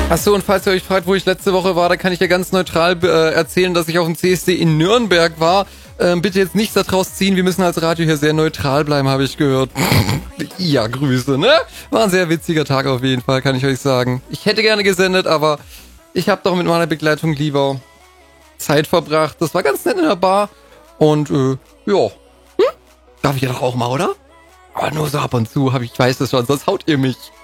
Achso, und falls ihr euch fragt, wo ich letzte Woche war, da kann ich ja ganz neutral erzählen, dass ich auf dem CSD in Nürnberg war. Bitte jetzt nichts daraus ziehen, wir müssen als Radio hier sehr neutral bleiben, habe ich gehört. Ja, Grüße, ne? War ein sehr witziger Tag auf jeden Fall, kann ich euch sagen. Ich hätte gerne gesendet, aber ich habe doch mit meiner Begleitung lieber Zeit verbracht. Das war ganz nett in der Bar. Und, ja. Darf ich ja doch auch mal, oder? Aber nur so ab und zu, ich weiß das schon, sonst haut ihr mich.